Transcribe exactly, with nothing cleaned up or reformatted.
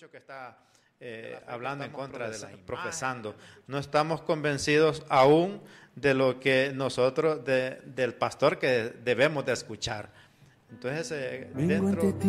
mucho que está eh, hablando en contra de la profesando. No estamos convencidos aún de lo que nosotros, de, del pastor que debemos de escuchar. Entonces, eh, dentro